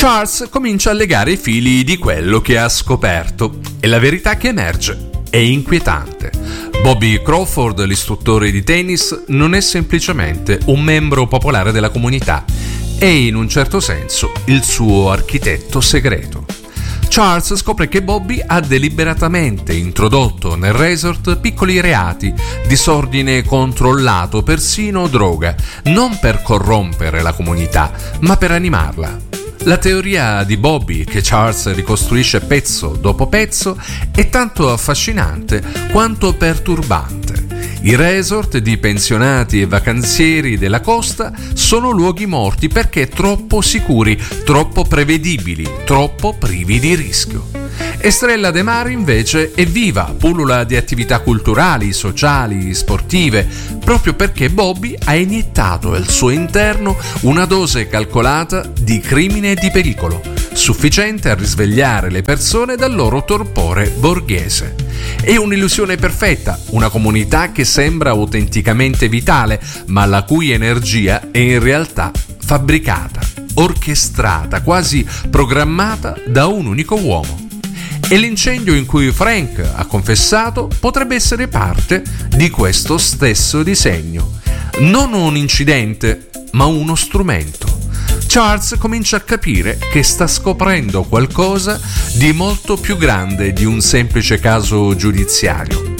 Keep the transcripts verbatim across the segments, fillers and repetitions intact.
Charles comincia a legare i fili di quello che ha scoperto e la verità che emerge è inquietante. Bobby Crawford, l'istruttore di tennis, non è semplicemente un membro popolare della comunità, è in un certo senso il suo architetto segreto. Charles scopre che Bobby ha deliberatamente introdotto nel resort piccoli reati, disordine controllato, persino droga, non per corrompere la comunità, ma per animarla. La teoria di Bobby, che Charles ricostruisce pezzo dopo pezzo, è tanto affascinante quanto perturbante. I resort di pensionati e vacanzieri della costa sono luoghi morti perché troppo sicuri, troppo prevedibili, troppo privi di rischio. Estrella de Mar invece è viva, pullula di attività culturali, sociali, sportive, proprio perché Bobby ha iniettato al suo interno una dose calcolata di crimine e di pericolo, sufficiente a risvegliare le persone dal loro torpore borghese. È un'illusione perfetta, una comunità che sembra autenticamente vitale, ma la cui energia è in realtà fabbricata, orchestrata, quasi programmata da un unico uomo. E l'incendio in cui Frank ha confessato potrebbe essere parte di questo stesso disegno. Non un incidente, ma uno strumento. Charles comincia a capire che sta scoprendo qualcosa di molto più grande di un semplice caso giudiziario.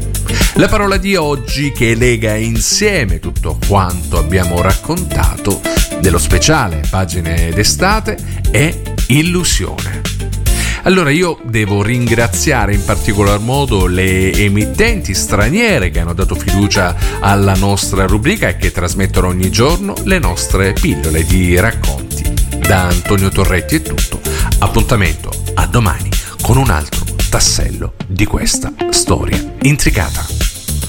La parola di oggi che lega insieme tutto quanto abbiamo raccontato dello speciale Pagine d'estate è illusione. Allora io devo ringraziare in particolar modo le emittenti straniere che hanno dato fiducia alla nostra rubrica e che trasmettono ogni giorno le nostre pillole di racconti. Da Antonio Torretti è tutto. Appuntamento a domani con un altro tassello di questa storia intricata.